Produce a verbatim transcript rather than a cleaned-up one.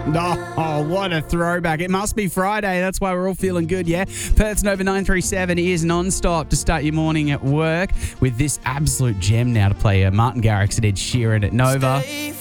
Oh, what a throwback. It must be Friday. That's why we're all feeling good, yeah? Perth's Nova nine three seven is non-stop to start your morning at work with this absolute gem now to play uh, Martin Garrix and Ed Sheeran at Nova.